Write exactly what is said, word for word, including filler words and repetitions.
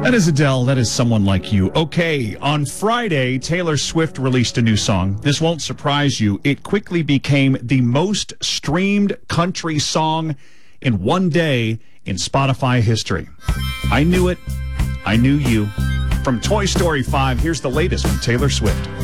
That is Adele. That is Someone Like You. Okay, on Friday, Taylor Swift released a new song. This won't surprise you. It quickly became the most streamed country song in one day in Spotify history. I knew it. I knew you. From Toy Story five, here's the latest from Taylor Swift.